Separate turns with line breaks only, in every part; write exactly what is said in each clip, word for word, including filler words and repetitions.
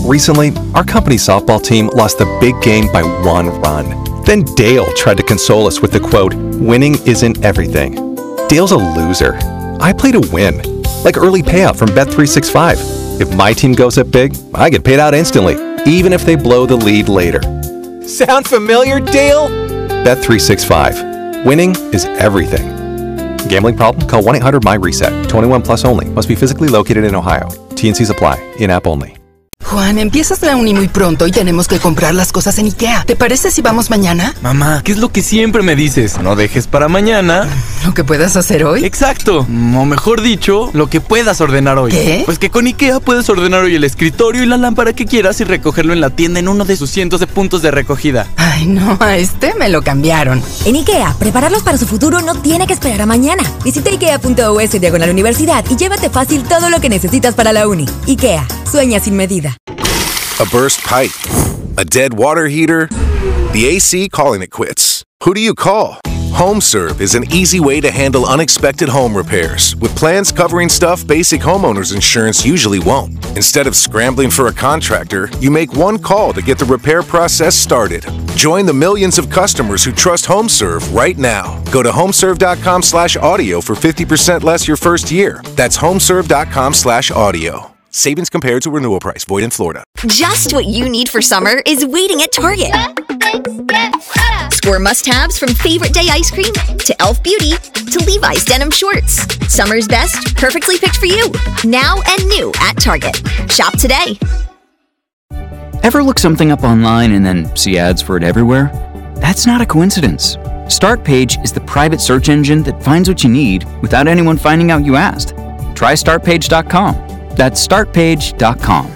Recently, our company softball team lost the big game by one run. Then Dale tried to console us with the quote, "Winning isn't everything." Dale's a loser. I play to win, like early payout from Bet three sixty-five. If my team goes up big, I get paid out instantly, even if they blow the lead later. Sound familiar, Dale? Bet three sixty-five. Winning is everything. Gambling problem? Call one eight hundred M Y reset. twenty-one plus only. Must be physically located in Ohio. T and Cs apply. In-app only.
Juan, empiezas la uni muy pronto y tenemos que comprar las cosas en IKEA. ¿Te parece si vamos mañana?
Mamá, ¿qué es lo que siempre me dices? No dejes para mañana
¿Lo que puedas hacer hoy?
Exacto, o mejor dicho, lo que puedas ordenar hoy.
¿Qué?
Pues que con IKEA puedes ordenar hoy el escritorio y la lámpara que quieras y recogerlo en la tienda en uno de sus cientos de puntos de recogida.
Ay, no, a este me lo cambiaron.
En IKEA, prepararlos para su futuro no tiene que esperar a mañana. Visita ikea.us diagonal universidad y llévate fácil todo lo que necesitas para la uni. IKEA, sueña sin medida.
A burst pipe, a dead water heater, the A C calling it quits. Who do you call? HomeServe is an easy way to handle unexpected home repairs with plans covering stuff basic homeowners insurance usually won't. Instead of scrambling for a contractor, you make one call to get the repair process started. Join the millions of customers who trust HomeServe right now. Go to homeserve.com slash audio for fifty percent less your first year. That's homeserve.com slash audio. Savings compared to renewal price. Void in Florida.
Just what you need for summer is waiting at Target. Score must-haves from Favorite Day ice cream to Elf Beauty to Levi's denim shorts. Summer's best, perfectly picked for you. Now and new at Target. Shop today.
Ever look something up online and then see ads for it everywhere? That's not a coincidence. Startpage is the private search engine that finds what you need without anyone finding out you asked. Try start page dot com. That's start page dot com.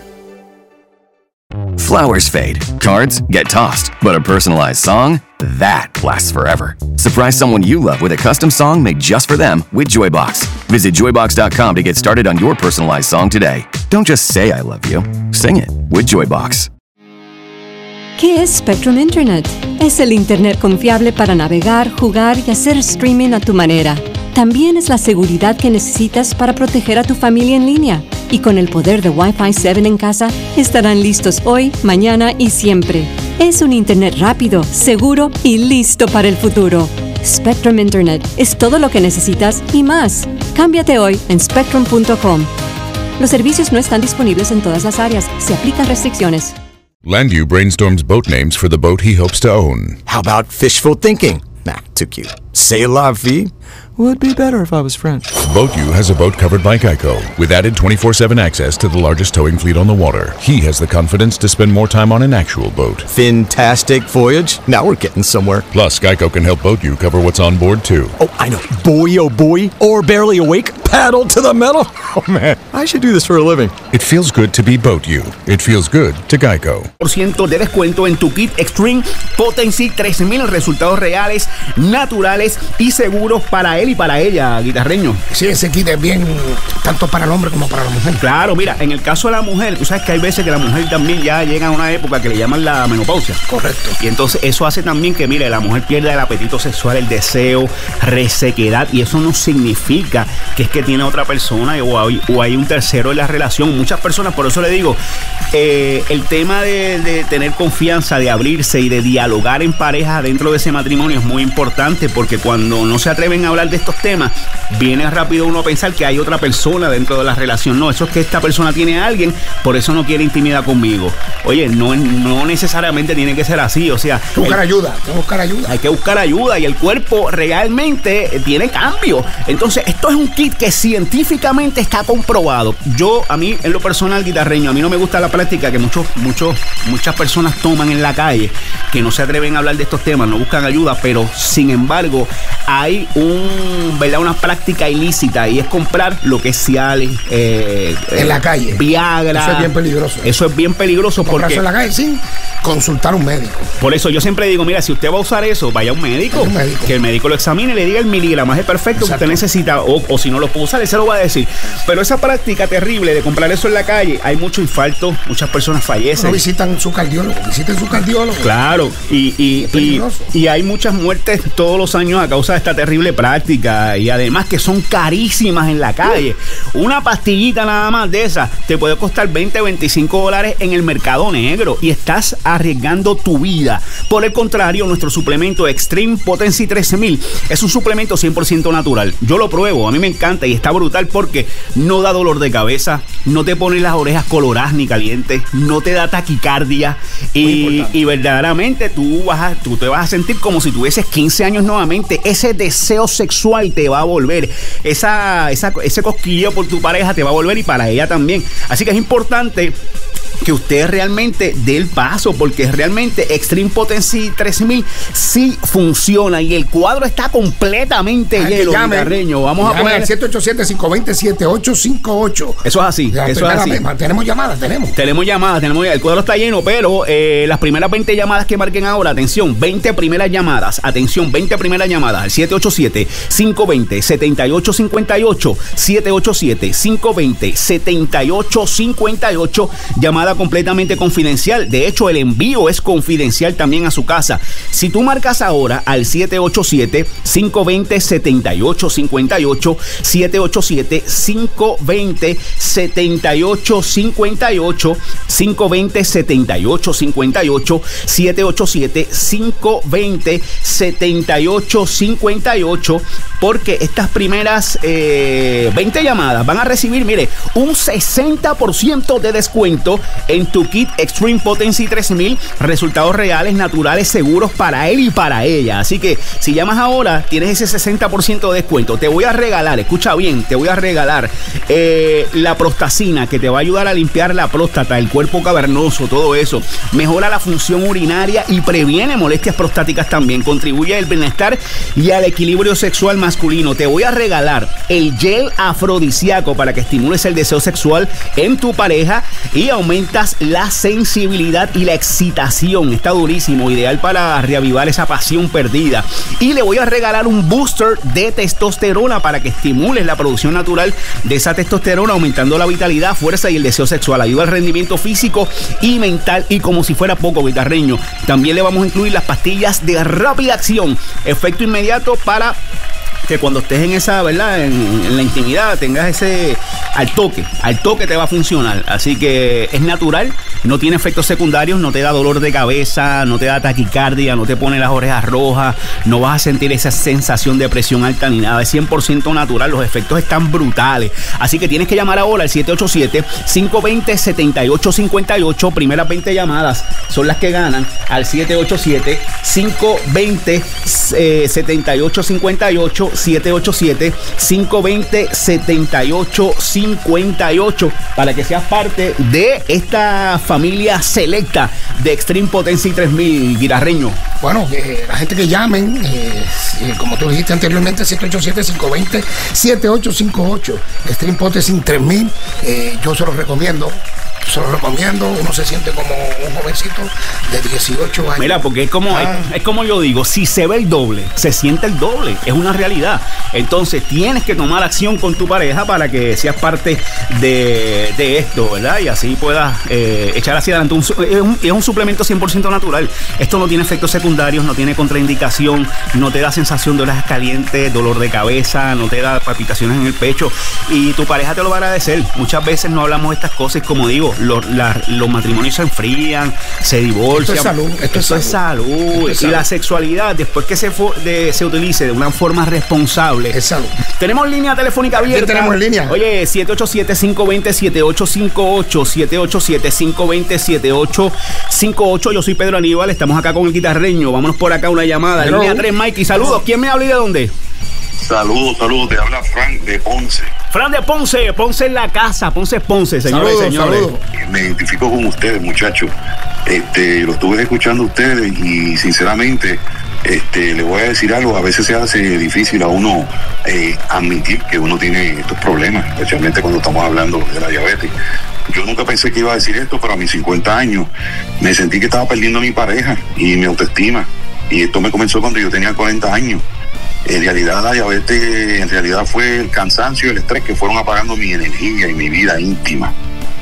Flowers fade, cards get tossed, but a personalized song, that lasts forever. Surprise someone you love with a custom song made just for them with Joybox. Visit joybox dot com to get started on your personalized song today. Don't just say I love you, sing it with Joybox.
¿Qué es Spectrum Internet? Es el Internet confiable para navegar, jugar y hacer streaming a tu manera. También es la seguridad que necesitas para proteger a tu familia en línea. Y con el poder de Wi-Fi siete en casa, estarán listos hoy, mañana y siempre. Es un Internet rápido, seguro y listo para el futuro. Spectrum Internet es todo lo que necesitas y más. Cámbiate hoy en spectrum punto com. Los servicios no están disponibles en todas las áreas. Se aplican restricciones.
Landu brainstorms boat names for the boat he hopes to own.
How about fishful thinking? Nah, too cute. C'est la vie? Would be better if I was French.
BoatU has a boat covered by Geico with added twenty-four seven access to the largest towing fleet on the water. He has the confidence to spend more time on an actual boat.
Fantastic voyage. Now we're getting somewhere.
Plus, Geico can help BoatU cover what's on board, too.
Oh, I know. Boy, oh boy. Or barely awake. Paddle to the metal. Oh, man. I should do this for a living.
It feels good to be BoatU. It feels good to Geico.
por ciento de descuento en tu kit Extreme Potency tres mil resultados reales, naturales y seguros para él y para ella, guitarreño.
Sí, ese kit es bien tanto para el hombre como para la mujer.
Claro, mira, en el caso de la mujer, tú sabes que hay veces que la mujer también ya llega a una época que le llaman la menopausia.
Correcto.
Y entonces eso hace también que, mire, la mujer pierda el apetito sexual, el deseo, resequedad, y eso no significa que es que tiene otra persona o hay, o hay un tercero en la relación. Muchas personas, por eso le digo, eh, el tema de, de tener confianza, de abrirse y de dialogar en pareja dentro de ese matrimonio es muy importante, porque cuando no se atreven a hablar de estos temas, viene rápido uno a pensar que hay otra persona dentro de la relación. No, eso es que esta persona tiene a alguien, por eso no quiere intimidad conmigo. Oye, no, no necesariamente tiene que ser así, o sea...
Hay que buscar
el,
ayuda, hay que buscar ayuda.
Hay que buscar ayuda y el cuerpo realmente tiene cambio. Entonces, esto es un kit que científicamente está comprobado. Yo, a mí, en lo personal, guitarreño, a mí no me gusta la práctica que muchos, muchos, muchas personas toman en la calle, que no se atreven a hablar de estos temas, no buscan ayuda, pero sin embargo, hay un, ¿verdad? una práctica ilícita y es comprar lo que es Cialis, eh,
en la calle.
Viagra.
Eso es bien peligroso.
Eso es bien peligroso porque...
Comprarse en la calle sin consultar a un médico.
Por eso yo siempre digo, mira, si usted va a usar eso, vaya a un médico,
un médico.
que el médico lo examine y le diga el miligramaje perfecto que usted necesita, o, o si no lo puede usar, él se lo va a decir. Pero esa práctica terrible de comprar eso en la calle, hay mucho infarto, muchas personas fallecen.
No visitan su cardiólogo, visiten su cardiólogo.
Claro, y, y, y, y hay muchas muertes todos los años a causa de esta terrible práctica. práctica y además que son carísimas en la calle. Una pastillita nada más de esas te puede costar veinte, veinticinco dólares en el mercado negro y estás arriesgando tu vida. Por el contrario, nuestro suplemento Extreme Potency trece mil es un suplemento cien por ciento natural. Yo lo pruebo, a mí me encanta y está brutal porque no da dolor de cabeza, no te pone las orejas coloradas ni calientes, no te da taquicardia y, y verdaderamente tú, vas a, tú te vas a sentir como si tuvieses quince años nuevamente. Ese deseo sexual te va a volver, esa, esa, ese cosquilleo por tu pareja te va a volver y para ella también. Así que es importante que usted realmente dé el paso, porque realmente Extreme Potency trece mil sí funciona y el cuadro está completamente lleno. Guitarreño, vamos a poner
siete ocho siete, cinco dos cero, siete ocho cinco ocho.
Eso es así,
la
eso es así.
Vez, tenemos llamadas, tenemos.
Tenemos llamadas, tenemos, el cuadro está lleno, pero eh, las primeras veinte llamadas que marquen ahora, atención, veinte primeras llamadas, atención, veinte primeras llamadas al siete ocho siete, cinco dos cero, siete ocho cinco ocho, siete ocho siete, cinco dos cero, siete ocho cinco ocho, llamada completamente confidencial. De hecho, el envío es confidencial también a su casa. Si tú marcas ahora al siete ocho siete, cinco dos cero, siete ocho cinco ocho, siete ocho siete, cinco dos cero, siete ocho cinco ocho, cinco dos cero, siete ocho cinco ocho, siete ocho siete, cinco dos cero, siete ocho cinco ocho, porque estas primeras eh, veinte llamadas van a recibir, mire, un sesenta por ciento de descuento en tu kit Extreme Potency trece mil, resultados reales, naturales, seguros para él y para ella. Así que si llamas ahora, tienes ese sesenta por ciento de descuento. Te voy a regalar, escucha bien, te voy a regalar eh, la prostacina, que te va a ayudar a limpiar la próstata, el cuerpo cavernoso, todo eso. Mejora la función urinaria y previene molestias prostáticas también. Contribuye al bienestar y al equilibrio sexual masculino. Te voy a regalar el gel afrodisíaco para que estimules el deseo sexual en tu pareja y aumentas la sensibilidad y la excitación. Está durísimo, ideal para reavivar esa pasión perdida. Y le voy a regalar un booster de testosterona para que estimules la producción natural de esa testosterona, aumentando la vitalidad, fuerza y el deseo sexual. Ayuda al rendimiento físico y mental. Y como si fuera poco, guitarreño, también le vamos a incluir las pastillas de rápida acción, efecto inmediato para que cuando estés en esa, ¿verdad? En, en la intimidad tengas ese al toque, al toque te va a funcionar. Así que es natural, no tiene efectos secundarios, no te da dolor de cabeza, no te da taquicardia, no te pone las orejas rojas, no vas a sentir esa sensación de presión alta ni nada. Es cien por ciento natural, los efectos están brutales. Así que tienes que llamar ahora al siete ocho siete, cinco dos cero, siete ocho cinco ocho. Primeras veinte llamadas son las que ganan al siete ocho siete, cinco dos cero, siete ocho cinco ocho. siete ocho siete, cinco dos cero, siete ocho cinco ocho para que seas parte de esta familia selecta de Extreme Potency tres mil, guitarreño.
Bueno, eh, la gente que llamen, eh, eh, como tú dijiste anteriormente, siete ocho siete, cinco dos cero, siete ocho cinco ocho, Extreme Potency tres mil, eh, yo se los recomiendo. Se lo recomiendo, uno se siente como un jovencito de dieciocho años.
Mira, porque es como, ah. es, es como yo digo, si se ve el doble, se siente el doble, es una realidad. Entonces tienes que tomar acción con tu pareja para que seas parte de, de esto, ¿verdad? Y así puedas eh, echar hacia adelante. Un, es, un, es un suplemento cien por ciento natural. Esto no tiene efectos secundarios, no tiene contraindicación, no te da sensación de orejas calientes, dolor de cabeza, no te da palpitaciones en el pecho y tu pareja te lo va a agradecer. Muchas veces no hablamos de estas cosas y como digo, Los, la, los matrimonios se enfrían, se divorcian.
Esto es salud. Esto,
esto es salud. salud. Esto es y salud. La sexualidad, después que se, de, se utilice de una forma responsable.
Es salud.
Tenemos línea telefónica abierta.
¿Qué tenemos en línea?
Oye, siete ocho siete, cinco dos cero, siete ocho cinco ocho, siete ocho siete, cinco dos cero, siete ocho cinco ocho. Yo soy Pedro Aníbal, estamos acá con el guitarreño. Vámonos por acá una llamada. Hello. Línea tres, Mikey. Saludos. ¿Quién me habla y de dónde?
Saludos, saludos. Te habla Frank de Ponce.
Fran de Ponce, Ponce en la casa, Ponce es Ponce, señores y señores. Saludos.
Me identifico con ustedes, muchachos. Este, lo estuve escuchando a ustedes y sinceramente, este, le voy a decir algo. A veces se hace difícil a uno eh, admitir que uno tiene estos problemas, especialmente cuando estamos hablando de la diabetes. Yo nunca pensé que iba a decir esto, pero a mis cincuenta años me sentí que estaba perdiendo a mi pareja y mi autoestima. Y esto me comenzó cuando yo tenía cuarenta años. En realidad la diabetes, en realidad fue el cansancio y el estrés que fueron apagando mi energía y mi vida íntima.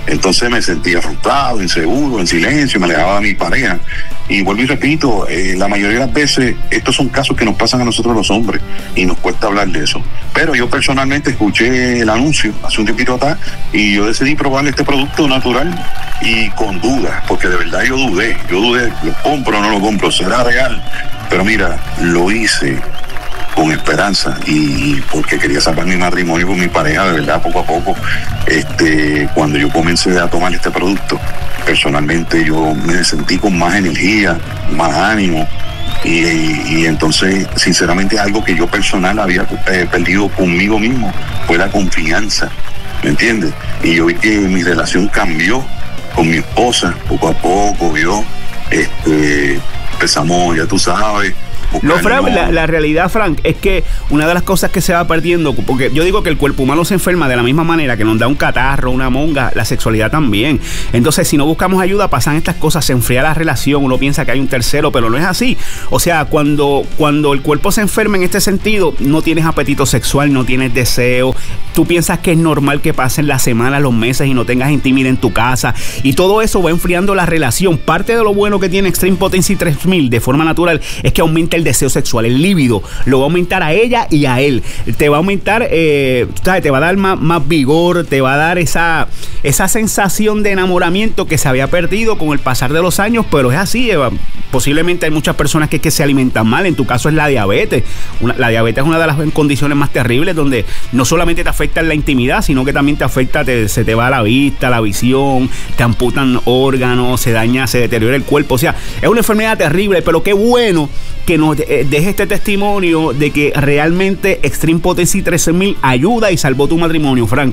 Entonces me sentía frustrado, inseguro, en silencio, me alejaba de mi pareja. Y vuelvo y repito, eh, la mayoría de las veces estos son casos que nos pasan a nosotros los hombres y nos cuesta hablar de eso. Pero yo personalmente escuché el anuncio hace un tiempito atrás y yo decidí probar este producto natural y con dudas, porque de verdad yo dudé, yo dudé, lo compro o no lo compro, será real. Pero mira, lo hice con esperanza y porque quería salvar mi matrimonio con mi pareja, de verdad, poco a poco. Este, cuando yo comencé a tomar este producto, personalmente yo me sentí con más energía, más ánimo y, y, y entonces, sinceramente, algo que yo personal había eh, perdido conmigo mismo fue la confianza, ¿me entiendes? Y yo vi que mi relación cambió con mi esposa, poco a poco, vio, este, empezamos, ya tú sabes.
No, Frank, la, la realidad, Frank, es que una de las cosas que se va perdiendo, porque yo digo que el cuerpo humano se enferma de la misma manera que nos da un catarro, una monga, la sexualidad también. Entonces, si no buscamos ayuda, pasan estas cosas, se enfría la relación, uno piensa que hay un tercero, pero no es así. O sea, cuando, cuando el cuerpo se enferma en este sentido, no tienes apetito sexual, no tienes deseo, tú piensas que es normal que pasen las semanas, los meses y no tengas intimidad en tu casa, y todo eso va enfriando la relación. Parte de lo bueno que tiene Extreme Potency tres mil de forma natural es que aumenta el deseo sexual, el líbido, lo va a aumentar a ella y a él, te va a aumentar, eh, ¿sabes? Te va a dar más, más vigor, te va a dar esa, esa sensación de enamoramiento que se había perdido con el pasar de los años, pero es así, eh, posiblemente hay muchas personas que, que se alimentan mal, en tu caso es la diabetes, una, la diabetes es una de las condiciones más terribles donde no solamente te afecta en la intimidad, sino que también te afecta, te, se te va la vista, la visión, te amputan órganos, se daña, se deteriora el cuerpo, o sea, es una enfermedad terrible, pero qué bueno que nos deje este testimonio de que realmente Extreme Potency trece mil ayuda y salvó tu matrimonio, Frank.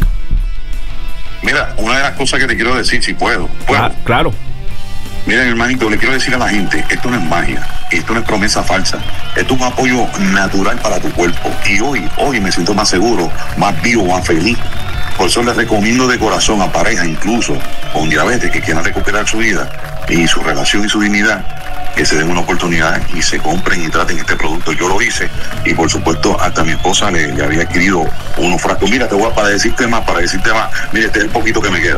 Mira, una de las cosas que te quiero decir, si puedo. ¿Puedo?
Ah, claro.
Miren, hermanito, le quiero decir a la gente, esto no es magia, esto no es promesa falsa, esto es un apoyo natural para tu cuerpo. Y hoy, hoy me siento más seguro, más vivo, más feliz. Por eso les recomiendo de corazón a parejas, incluso con diabetes, que quieran recuperar su vida y su relación y su dignidad, que se den una oportunidad y se compren y traten este producto. Yo lo hice y por supuesto hasta a mi esposa le, le había adquirido unos frascos. Mira, te voy a para decirte más, para decirte más, mire, este es el poquito que me queda.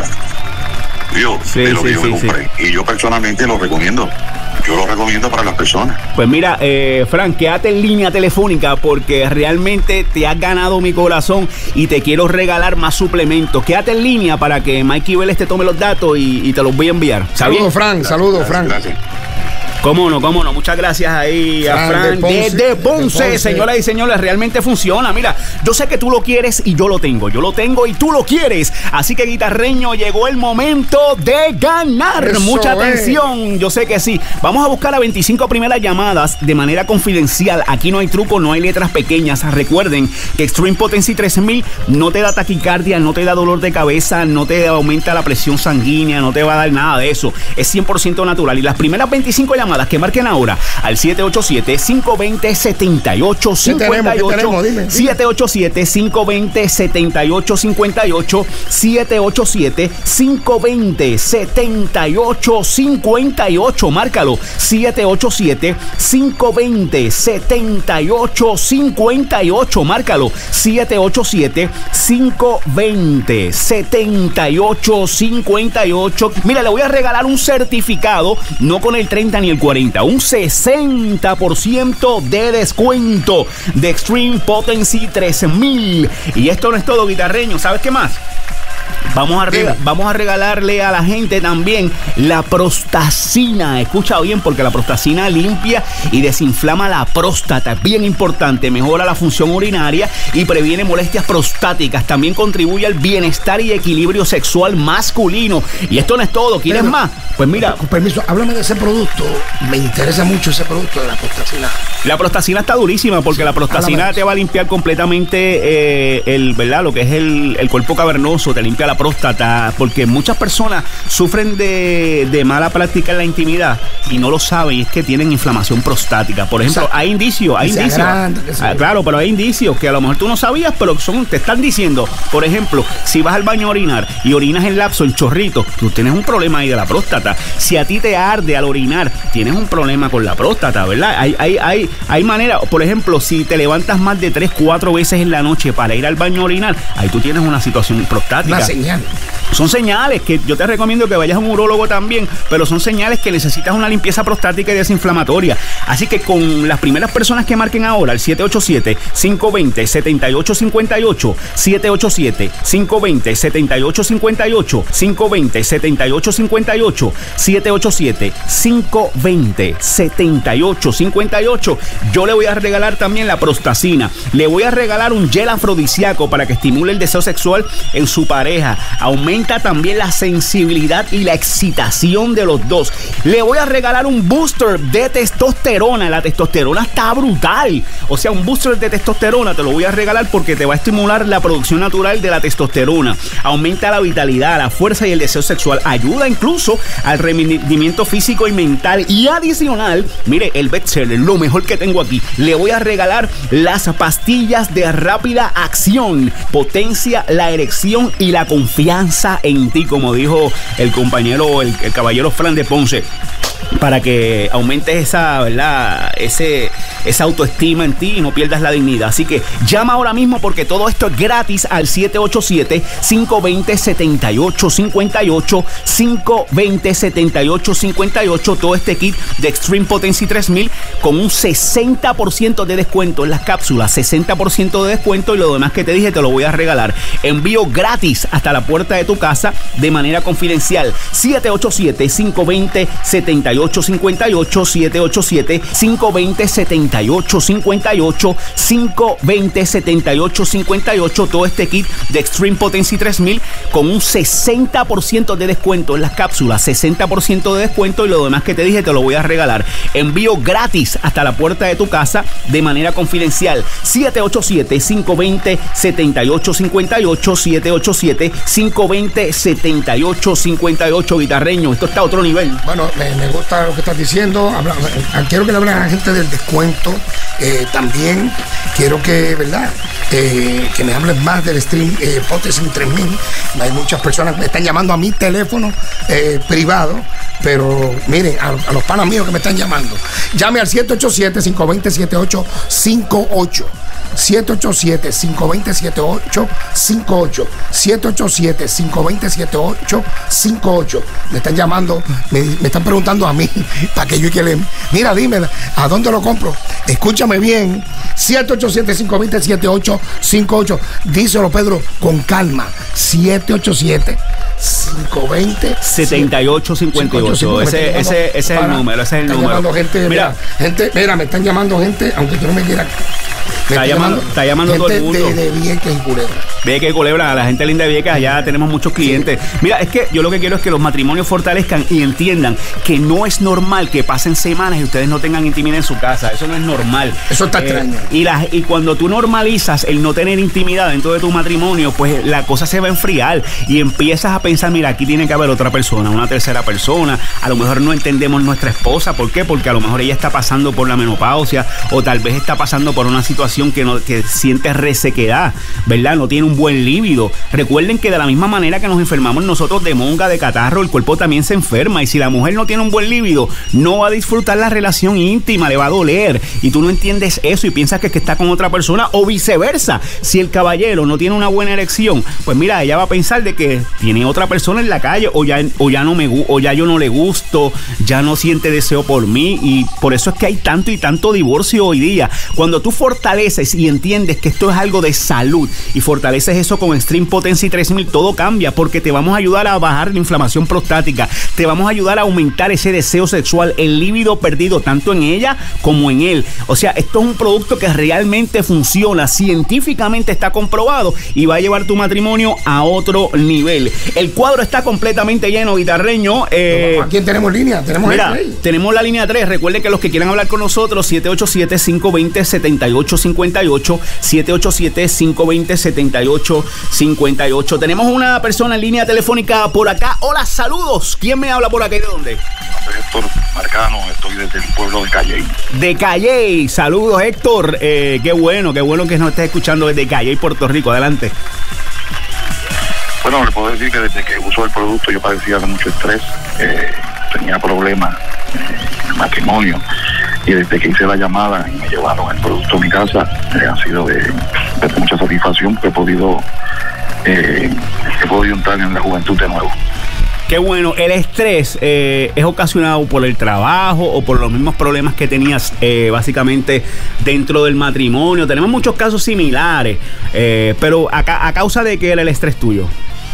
Yo,
sí,
de lo
sí,
que yo
sí,
me compré. Sí. Y yo personalmente lo recomiendo. Yo lo recomiendo para las personas.
Pues mira, eh, Frank, quédate en línea telefónica porque realmente te has ganado mi corazón y te quiero regalar más suplementos. Quédate en línea para que Mikey Vélez te tome los datos y, y te los voy a enviar.
Saludos, Frank. Saludos, Frank.
Gracias.
Cómo no, cómo no. Muchas gracias ahí a
Fran
Fran
de Ponce,
desde Ponce,
Ponce.
señoras y señores, realmente funciona. Mira, yo sé que tú lo quieres y yo lo tengo. Yo lo tengo y tú lo quieres. Así que, guitarreño, llegó el momento de ganar.
Eso
Mucha
es.
atención. Yo sé que sí. Vamos a buscar a veinticinco primeras llamadas de manera confidencial. Aquí no hay truco, no hay letras pequeñas. Recuerden que Extreme Potency trece mil no te da taquicardia, no te da dolor de cabeza, no te aumenta la presión sanguínea, no te va a dar nada de eso. Es cien por ciento natural. Y las primeras veinticinco llamadas que marquen ahora al siete ocho siete, cinco dos cero, siete ocho cinco ocho, siete ocho siete, cinco dos cero, siete ocho cinco ocho, siete ocho siete, cinco dos cero, siete ocho cinco ocho, márcalo, siete ocho siete, cinco dos cero, siete ocho cinco ocho, márcalo, siete ocho siete, cinco dos cero, siete ocho cinco ocho. Mira, le voy a regalar un certificado, no con el treinta ni el cuarenta, un sesenta por ciento de descuento de Extreme Potency trece mil. Y esto no es todo, guitarreño. ¿Sabes qué más? Vamos a, rega- vamos a regalarle a la gente también la prostacina. Escucha bien, porque la prostacina limpia y desinflama la próstata. Es bien importante. Mejora la función urinaria y previene molestias prostáticas. También contribuye al bienestar y equilibrio sexual masculino. Y esto no es todo. ¿Quieres
Pero,
más? Pues mira.
Con permiso, háblame de ese producto. Me interesa mucho ese producto de la prostacina.
La prostacina está durísima porque la prostacina te va a limpiar completamente eh, el, ¿verdad? Lo que es el, el cuerpo cavernoso, te limpia la próstata, porque muchas personas sufren de, de mala práctica en la intimidad y no lo saben, y es que tienen inflamación prostática. Por ejemplo, o sea, hay indicios, hay indicios. Agranda, ah, claro, pero hay indicios que a lo mejor tú no sabías, pero son, te están diciendo, por ejemplo, si vas al baño a orinar y orinas en lapso, en chorrito, tú tienes un problema ahí de la próstata. Si a ti te arde al orinar, tienes un problema con la próstata, ¿verdad? Hay, hay, hay, hay manera, por ejemplo, si te levantas más de tres, cuatro veces en la noche para ir al baño a orinar, ahí tú tienes una situación prostática.
Una señal.
son señales que yo te recomiendo que vayas a un urólogo también, pero son señales que necesitas una limpieza prostática y desinflamatoria. Así que con las primeras personas que marquen ahora, el siete ocho siete, cinco dos cero, siete ocho cinco ocho, siete ocho siete, cinco dos cero, siete ocho cinco ocho, cinco dos cero, siete ocho cinco ocho, siete ocho siete, cinco dos cero, siete ocho cinco ocho. Yo le voy a regalar también la prostacina. Le voy a regalar un gel afrodisíaco para que estimule el deseo sexual en su pareja. Aumenta también la sensibilidad y la excitación de los dos. Le voy a regalar un booster de testosterona. La testosterona está brutal. O sea, un booster de testosterona te lo voy a regalar porque te va a estimular la producción natural de la testosterona. Aumenta la vitalidad, la fuerza y el deseo sexual. Ayuda incluso al rendimiento físico y mental. Y adicional, mire, el bestseller, lo mejor que tengo aquí. Le voy a regalar las pastillas de rápida acción. Potencia la erección y la confianza en ti, como dijo el compañero, el, el caballero Fran de Ponce, para que aumentes esa, ¿verdad? Ese, esa autoestima en ti y no pierdas la dignidad. Así que llama ahora mismo porque todo esto es gratis al siete ocho siete, cinco dos cero, siete ocho cinco ocho, cinco dos cero, siete ocho cinco ocho. Todo este kit de Extreme Potency tres mil con un sesenta por ciento de descuento en las cápsulas, sesenta por ciento de descuento, y lo demás que te dije te lo voy a regalar. Envío gratis hasta la puerta de tu casa de manera confidencial. siete ocho siete, cinco dos cero, siete ocho cinco ocho, siete ocho siete, cinco dos cero, siete ocho cinco ocho, cinco dos cero, siete ocho cinco ocho. Todo este kit de Extreme Potency tres mil con un sesenta por ciento de descuento en las cápsulas, sesenta por ciento de descuento, y lo demás que te dije te lo voy a regalar. Envío gratis hasta la puerta de tu casa de manera confidencial. siete ocho siete, cinco dos cero, siete ocho cinco ocho, siete ocho siete, cinco dos cero, siete ocho cinco ocho. Guitarreño, esto está a otro nivel.
Bueno, me, me gusta lo que estás diciendo. Habla, quiero que le hablen a la gente del descuento. Eh, también quiero que, ¿verdad? Eh, que me hablen más del Stream eh, Potency tres mil. Hay muchas personas que me están llamando a mi teléfono eh, privado, pero miren, a, a los panas míos que me están llamando, llame al siete ocho siete, cinco dos cero, siete ocho cinco ocho. siete ocho siete, cinco dos cero, siete ocho cinco ocho. siete ocho siete, cinco dos cero, siete ocho cinco ocho. Me están llamando, me, me están preguntando a mí para que yo que le... Mira, dime, ¿a dónde lo compro? Escúchame bien. siete ocho siete, cinco dos cero, siete ocho cinco ocho. Díselo, Pedro, con calma. siete ocho siete, cinco dos cero,
siete ocho cinco ocho. Ese, ese, ese es el número, ese es el número.
Llamando gente, mira, mira, gente, mira, me están llamando gente, aunque tú no me quieras.
Está llamando, está llamando todo el mundo.
De, de Vieques y Culebra.
Vieques y Culebra, a la gente linda de Vieques, allá tenemos muchos clientes. Sí. Mira, es que yo lo que quiero es que los matrimonios fortalezcan y entiendan que no es normal que pasen semanas y ustedes no tengan intimidad en su casa. Eso no es normal.
Eso está eh, extraño.
Y, la, y cuando tú normalizas el no tener intimidad dentro de tu matrimonio, pues la cosa se va a enfriar y empiezas a pensar, mira, aquí tiene que haber otra persona, una tercera persona. A lo mejor no entendemos nuestra esposa. ¿Por qué? Porque a lo mejor ella está pasando por la menopausia o tal vez está pasando por una situación que, no, que siente resequedad, ¿verdad? No tiene un buen líbido. Recuerden que de la misma manera que nos enfermamos nosotros de monga, de catarro, el cuerpo también se enferma, y si la mujer no tiene un buen líbido, no va a disfrutar la relación íntima, le va a doler, y tú no entiendes eso y piensas que, que está con otra persona, o viceversa. Si el caballero no tiene una buena erección, pues mira, ella va a pensar de que tiene otra persona en la calle, o ya, o ya no me o ya yo no le gusto, ya no siente deseo por mí, y por eso es que hay tanto y tanto divorcio hoy día. Cuando tú fortaleces y entiendes que esto es algo de salud y fortaleces eso con Extreme Potency tres mil, todo cambia, porque te vamos a ayudar a bajar la inflamación prostática, te vamos a ayudar a aumentar ese deseo sexual, el líbido perdido tanto en ella como en él. O sea, esto es un producto que realmente funciona, científicamente está comprobado y va a llevar tu matrimonio a otro nivel. El cuadro está completamente lleno, guitarreño. Eh,
¿A quién tenemos línea? Tenemos
mira, tenemos la línea tres. Recuerden que los que quieran hablar con nosotros, siete ocho siete, cinco dos cero, siete ocho cinco ocho, siete ocho siete, cinco dos cero, siete ocho cinco ocho. Tenemos una persona en línea telefónica por acá. Hola, saludos. ¿Quién me habla por acá y de dónde?
Héctor Marcano, estoy desde el pueblo de Calley.
De Calley, saludos, Héctor. Eh, qué bueno, qué bueno que nos estés escuchando desde Calley, Puerto Rico. Adelante.
Bueno, le puedo decir que desde que uso el producto yo padecía de mucho estrés, eh, tenía problemas en el matrimonio, y desde que hice la llamada y me llevaron el producto a mi casa, eh, ha sido de, de mucha satisfacción, que he podido eh, he podido entrar en la juventud de nuevo.
Qué bueno. ¿El estrés eh, es ocasionado por el trabajo o por los mismos problemas que tenías eh, básicamente dentro del matrimonio? Tenemos muchos casos similares, eh, pero a, ¿a causa de qué era el estrés tuyo?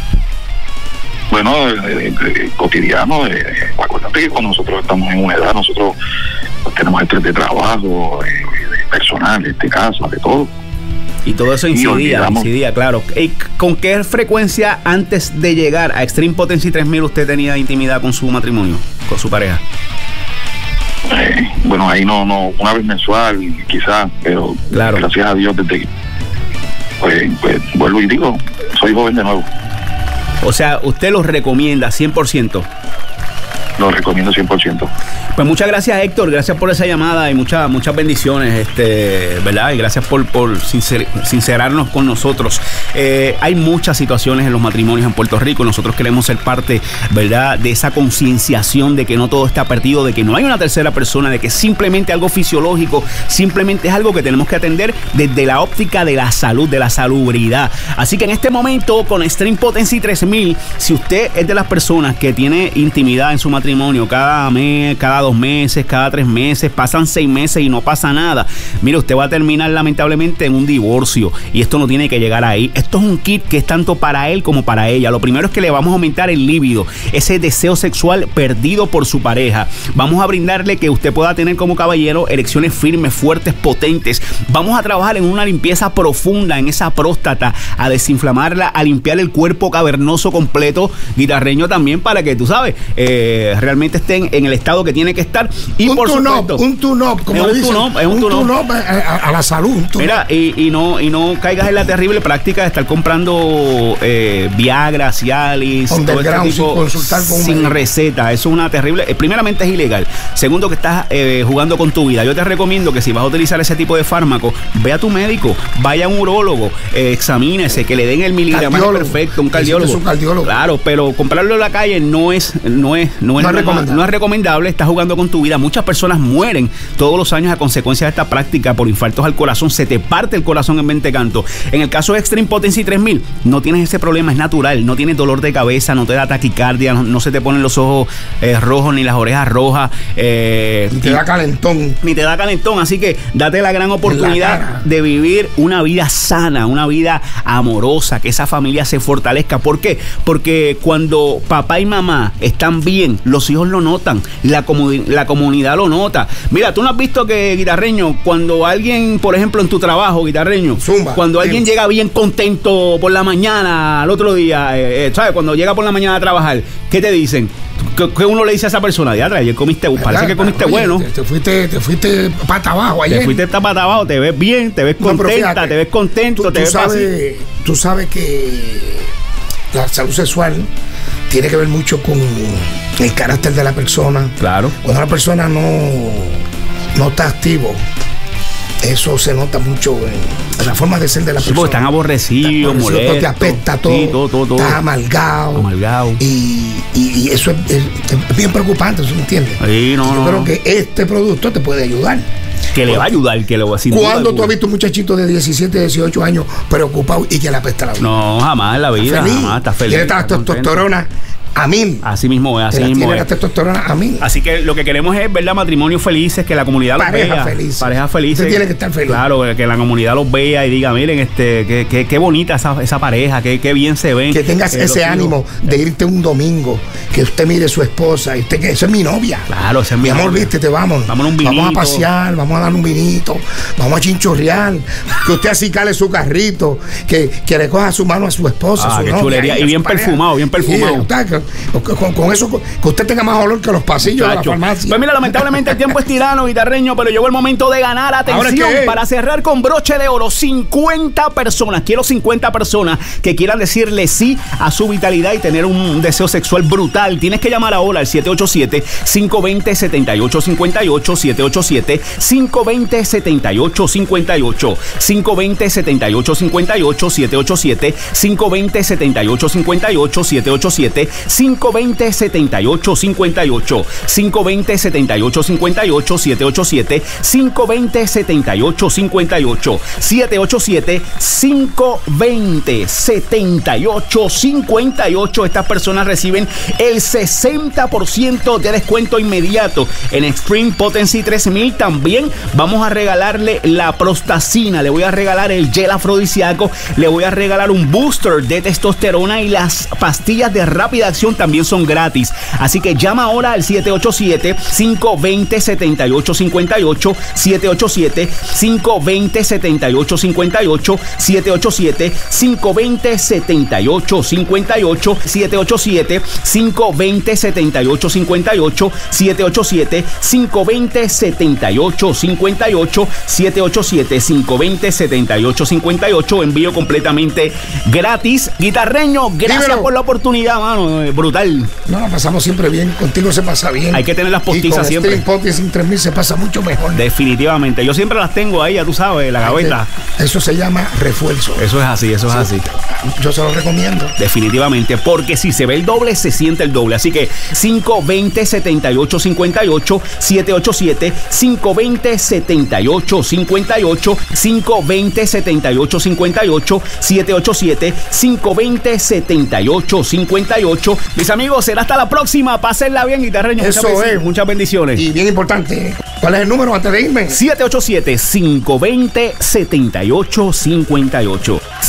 Bueno, eh, eh, cotidiano, eh, acuérdate que cuando nosotros estamos en una edad, nosotros tenemos estrés de trabajo, eh, de personal, de casa, de todo.
Y todo eso incidía, incidía, claro. ¿Y con qué frecuencia antes de llegar a Extreme Potency tres mil usted tenía intimidad con su matrimonio, con su pareja?
Eh, bueno, ahí no, no, una vez mensual quizás, pero claro, gracias a Dios desde que, pues, pues vuelvo y digo, soy joven de nuevo.
O sea, usted los recomienda cien por ciento.
Lo recomiendo cien por ciento.
Pues muchas gracias, Héctor, gracias por esa llamada y muchas muchas bendiciones, este, ¿verdad? Y gracias por, por sincer, sincerarnos con nosotros. Eh, hay muchas situaciones en los matrimonios en Puerto Rico. Nosotros queremos ser parte, ¿verdad?, de esa concienciación de que no todo está perdido, de que no hay una tercera persona, de que simplemente algo fisiológico, simplemente es algo que tenemos que atender desde la óptica de la salud, de la salubridad. Así que en este momento, con Extreme Potency tres mil, si usted es de las personas que tiene intimidad en su matrimonio cada mes, cada dos meses, cada tres meses, pasan seis meses y no pasa nada, mire, usted va a terminar lamentablemente en un divorcio y esto no tiene que llegar ahí. Esto es un kit que es tanto para él como para ella. Lo primero es que le vamos a aumentar el líbido, ese deseo sexual perdido por su pareja. Vamos a brindarle que usted pueda tener como caballero erecciones firmes, fuertes, potentes. Vamos a trabajar en una limpieza profunda en esa próstata, a desinflamarla, a limpiar el cuerpo cavernoso completo, guitarreño también, para que tú sabes, eh, realmente estén en el estado que tiene que estar. Y
un
por
tune-up, un tune-up, como
es
le dicen,
un tune-up, es un
tune-up a, a la salud.
Mira, y, y no y no caigas en la terrible práctica de estar comprando eh, Viagra, Cialis, todo este tipo,
sin consultar con
sin
un
receta. Eso es una terrible. Eh, primeramente es ilegal. Segundo, que estás eh, jugando con tu vida. Yo te recomiendo que si vas a utilizar ese tipo de fármaco, ve a tu médico, vaya a un urólogo, eh, examínese, que le den el miligramaje perfecto, un cardiólogo. Es un cardiólogo. Claro, pero comprarlo en la calle no es no es no es, no es recomendable. No es recomendable. Estás jugando con tu vida. Muchas personas mueren todos los años a consecuencia de esta práctica por infartos al corazón. Se te parte el corazón en veinte cantos. En el caso de Extreme Potency tres mil, no tienes ese problema, es natural. No tienes dolor de cabeza, no te da taquicardia, no, no se te ponen los ojos eh, rojos ni las orejas rojas. Eh,
ni te y, da calentón.
Ni te da calentón. Así que date la gran oportunidad de vivir una vida sana, una vida amorosa, que esa familia se fortalezca. ¿Por qué? Porque cuando papá y mamá están bien, los hijos lo notan, la, comu- la comunidad lo nota. Mira, tú no has visto que, guitarreño, cuando alguien, por ejemplo, en tu trabajo, guitarreño, Zumba, cuando sí. alguien llega bien contento por la mañana, al otro día, eh, ¿sabes? Cuando llega por la mañana a trabajar, ¿qué te dicen? ¿Qué, qué uno le dice a esa persona? Ya, ayer comiste, parece que comiste Oye, bueno.
Te, te fuiste, te fuiste pata abajo ayer.
Te fuiste pata abajo, te ves bien, te ves contenta, no, fíjate, te ves contento,
tú,
te
tú
ves
sabes, tú sabes que la salud sexual tiene que ver mucho con el carácter de la persona.
Claro.
Cuando una persona no, no está activo, eso se nota mucho en, en la forma de ser de la
sí,
persona.
Porque están aborrecidos, molestos.
Te apesta todo,
sí, todo, todo, todo.
Estás amalgado.
Amalgado.
Y, y, y eso es, es, es bien preocupante, ¿sí me entiendes?
Sí, no,
y yo
no,
creo
no.
que este producto te puede ayudar.
Que le va a ayudar, que le va a decir.
¿Cuándo tú has visto un muchachito de diecisiete, dieciocho años preocupado y que le apesta la vida?
No, jamás en la vida,
está feliz,
jamás, está feliz.
Tiene esta testosterona a mil.
Así mismo es, así
Tiene
mismo
la
es.
testosterona a mil.
Así que lo que queremos es, ¿verdad? Matrimonios felices, que la comunidad los
Pareja
vea.
feliz.
Parejas felices.
Usted tiene que estar feliz.
Claro, que la comunidad los vea y diga, miren, este, qué, qué, qué bonita esa, esa pareja, qué, qué bien se ven.
Que tengas
eh,
ese ánimo hijos. de irte un domingo, que usted mire a su esposa y usted que esa es mi novia.
Claro, esa es mi,
mi amor,
novia.
vístete, vamos.
Vamos a un vinito.
Vamos a pasear, vamos a dar un vinito, vamos a chinchorrear, que usted así cale su carrito, que, que le coja su mano a su esposa,
ah,
su
qué
novia,
chulería. Y bien perfumado, bien perfumado.
Sí, usted, con, con, con eso, que usted tenga más olor que los pasillos Chacho. de la farmacia.
Pues mira, lamentablemente el tiempo es tirano, guitarreño, pero llegó el momento de ganar. Atención, para cerrar con broche de oro, cincuenta personas. Quiero cincuenta personas que quieran decirle sí a su vitalidad y tener un deseo sexual brutal. Tienes que llamar ahora al siete ocho siete, cinco dos cero, siete ocho cinco ocho, siete ocho siete, cinco dos cero, siete ocho cinco ocho, cinco dos cero, siete ocho cinco ocho, siete ocho siete, cinco dos cero, siete ocho cinco ocho, siete ocho siete, cinco dos cero, siete ocho cinco ocho. cinco dos cero, siete ocho cinco ocho. siete ocho siete, cinco dos cero, siete ocho cinco ocho. siete ocho siete, cinco dos cero, siete ocho cinco ocho. Estas personas reciben el sesenta por ciento de descuento inmediato en Extreme Potency tres mil. También vamos a regalarle la prostacina, le voy a regalar el gel afrodisíaco, le voy a regalar un booster de testosterona y las pastillas de rápida acción también son gratis. Así que llama ahora al siete ocho siete, cinco dos cero, siete ocho cinco ocho, siete ocho siete, cinco dos cero, siete ocho cinco ocho, siete ocho siete, cinco dos cero, siete ocho cinco ocho, siete ocho siete, cinco dos cero, siete ocho cinco ocho, siete ocho siete, cinco dos cero, siete ocho cinco ocho, siete ocho siete, cinco dos cero, siete ocho cinco ocho. Envío completamente gratis. Guitarreño, gracias
Dímelo.
por la oportunidad, mano. eh, Brutal.
No, la pasamos siempre bien. Contigo se pasa bien.
Hay que tener las postizas
y con
siempre.
Extreme Potency tres mil se pasa mucho mejor.
Definitivamente. Yo siempre las tengo ahí, ya tú sabes, la gaveta.
Eso se llama refuerzo.
Eso es así, eso es así.
Yo se lo recomiendo.
Definitivamente, porque si se ve el doble, se siente el doble. Así que cinco dos cero, siete ocho cinco ocho, siete ocho siete, cinco dos cero, siete ocho cinco ocho, cinco dos cero, siete ocho cinco ocho, siete ocho siete, cinco dos cero, siete ocho cinco ocho. Mis amigos, será hasta la próxima. Pásenla bien, guitarreño.
Eso
muchas,
es.
muchas bendiciones.
Y bien importante, ¿cuál es el número antes de irme?
siete ocho siete, cinco dos cero, siete ocho cinco ocho.